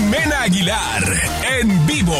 Jimena Aguilar, en vivo.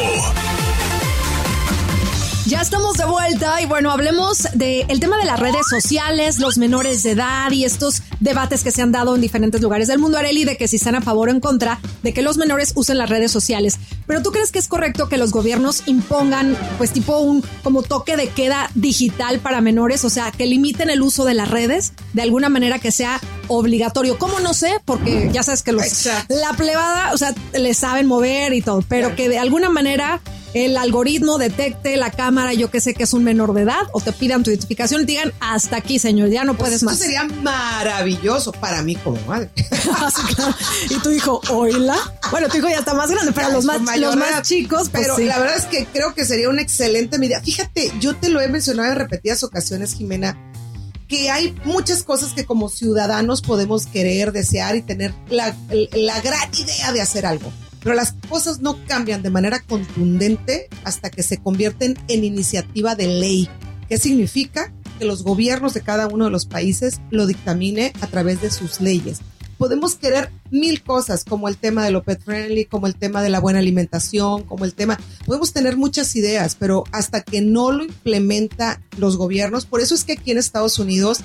Ya estamos de vuelta y bueno, hablemos del tema de las redes sociales, los menores de edad y estos debates que se han dado en diferentes lugares del mundo, Arely, de que si están a favor o en contra de que los menores usen las redes sociales. Pero ¿tú crees que es correcto que los gobiernos impongan pues tipo un como toque de queda digital para menores? O sea, que limiten el uso de las redes de alguna manera que sea obligatorio. ¿Cómo? No sé, porque ya sabes que la plebada, o sea, le saben mover y todo, pero que de alguna manera el algoritmo detecte la cámara, yo que sé que es un menor de edad, o te pidan tu identificación y te digan, hasta aquí, señor, ya no puedes más. Eso sería maravilloso para mí como madre. Sí, claro. Y tu hijo, oíla. Bueno, tu hijo ya está más grande, pero los más chicos, pues pero sí. La verdad es que creo que sería una excelente medida. Fíjate, yo te lo he mencionado en repetidas ocasiones, Jimena, que hay muchas cosas que como ciudadanos podemos querer, desear y tener la gran idea de hacer algo. Pero las cosas no cambian de manera contundente hasta que se convierten en iniciativa de ley. ¿Qué significa? Que los gobiernos de cada uno de los países lo dictamine a través de sus leyes. Podemos querer mil cosas, como el tema de lo pet friendly, como el tema de la buena alimentación, podemos tener muchas ideas, pero hasta que no lo implementa los gobiernos, por eso es que aquí en Estados Unidos,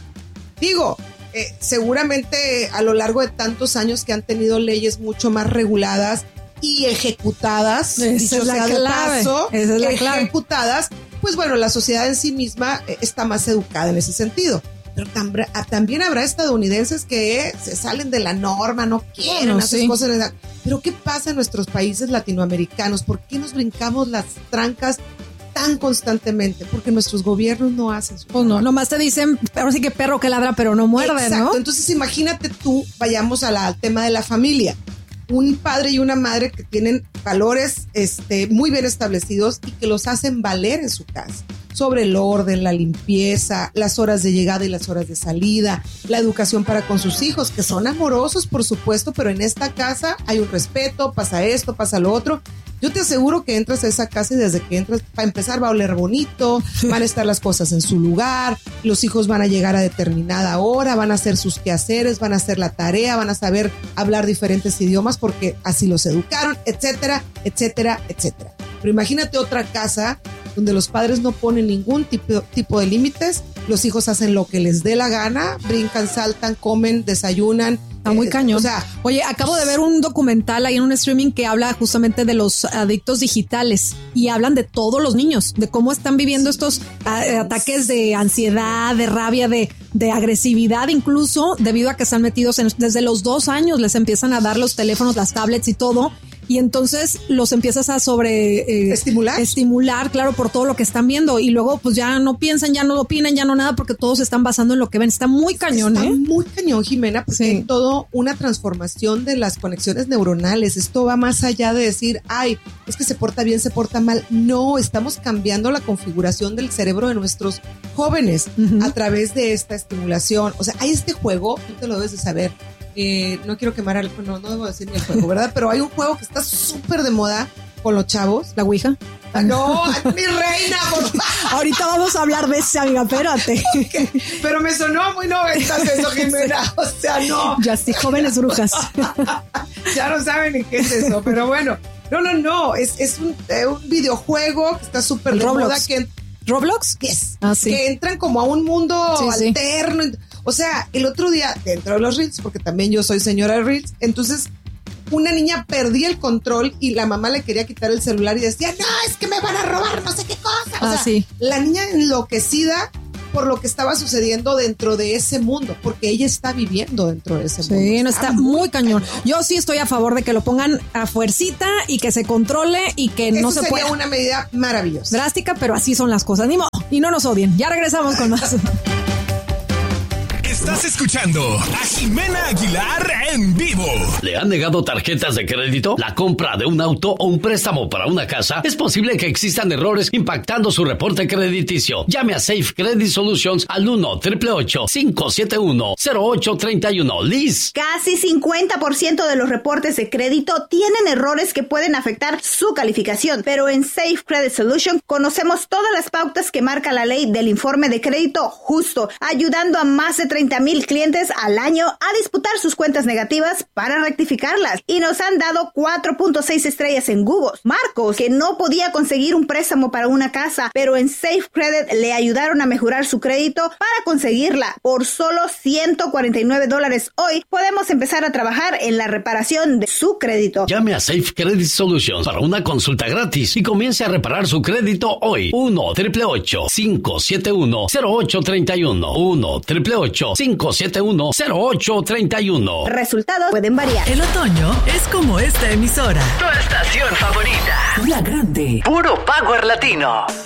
seguramente a lo largo de tantos años que han tenido leyes mucho más reguladas y ejecutadas, ejecutadas, pues bueno, la sociedad en sí misma está más educada en ese sentido. Pero también habrá estadounidenses que se salen de la norma, no quieren hacer cosas. Pero ¿qué pasa en nuestros países latinoamericanos? ¿Por qué nos brincamos las trancas tan constantemente? Porque nuestros gobiernos no hacen su Pues no, nomás te dicen, ahora sí que perro que ladra, pero no muerde, exacto, ¿no? Entonces imagínate tú, vayamos al tema de la familia. Un padre y una madre que tienen valores muy bien establecidos y que los hacen valer en su casa. Sobre el orden, la limpieza, las horas de llegada y las horas de salida, la educación para con sus hijos, que son amorosos, por supuesto, pero en esta casa hay un respeto, pasa esto, pasa lo otro. Yo te aseguro que entras a esa casa y desde que entras, para empezar, va a oler bonito, van a estar las cosas en su lugar, los hijos van a llegar a determinada hora, van a hacer sus quehaceres, van a hacer la tarea, van a saber hablar diferentes idiomas porque así los educaron, etcétera, etcétera, etcétera. Pero imagínate otra casa donde los padres no ponen ningún tipo de límites, los hijos hacen lo que les dé la gana, brincan, saltan, comen, desayunan. Está muy cañón. Oye, acabo de ver un documental ahí en un streaming que habla justamente de los adictos digitales y hablan de todos los niños, de cómo están viviendo estos ataques de ansiedad, de rabia, de agresividad, incluso debido a que están metidos desde los 2 años, les empiezan a dar los teléfonos, las tablets y todo. Y entonces los empiezas a estimular, claro, por todo lo que están viendo. Y luego pues ya no piensan, ya no opinan, ya no nada, porque todos se están basando en lo que ven. Está muy cañón, Está muy cañón, Jimena, porque hay todo una transformación de las conexiones neuronales. Esto va más allá de decir, ay, es que se porta bien, se porta mal. No, estamos cambiando la configuración del cerebro de nuestros jóvenes a través de esta estimulación. O sea, hay este juego, tú te lo debes de saber. No quiero quemar no debo decir ni el juego, ¿verdad? Pero hay un juego que está súper de moda con los chavos. ¿La Ouija? No, mi reina, por favor. Ahorita vamos a hablar de ese, amiga, espérate. Okay. Pero me sonó muy noventas eso, Jimena. O sea, no. Ya sí, jóvenes brujas. Ya no saben ni qué es eso, pero bueno. No. Es un videojuego que está súper de moda. ¿Roblox? Yes. Sí. Que entran como a un mundo alterno. Sí. O sea, el otro día, dentro de los Reels, porque también yo soy señora de Reels, entonces una niña perdía el control y la mamá le quería quitar el celular y decía, no, es que me van a robar no sé qué cosa. O sea, la niña enloquecida por lo que estaba sucediendo dentro de ese mundo, porque ella está viviendo dentro de ese mundo. Sí, no, está muy cañón. Yo sí estoy a favor de que lo pongan a fuercita y que se controle y que no se pueda. Sería una medida maravillosa. Drástica, pero así son las cosas. Ni modo. Y no nos odien. Ya regresamos con más. Estás escuchando a Jimena Aguilar en vivo. ¿Le han negado tarjetas de crédito? ¿La compra de un auto o un préstamo para una casa? Es posible que existan errores impactando su reporte crediticio. Llame a Safe Credit Solutions al 1-888-571-0831. Liz. Casi 50% de los reportes de crédito tienen errores que pueden afectar su calificación. Pero en Safe Credit Solutions conocemos todas las pautas que marca la ley del informe de crédito justo, ayudando a más de 30,000 50,000 clientes al año a disputar sus cuentas negativas para rectificarlas y nos han dado 4.6 estrellas en Google. Marcos, que no podía conseguir un préstamo para una casa, pero en Safe Credit le ayudaron a mejorar su crédito para conseguirla. Por solo $149 hoy podemos empezar a trabajar en la reparación de su crédito. Llame a Safe Credit Solutions para una consulta gratis y comience a reparar su crédito hoy. 1-888-571-0831. 1-888-571-0831. Resultados pueden variar. El otoño es como esta emisora. Tu estación favorita. La Grande. Puro Power Latino.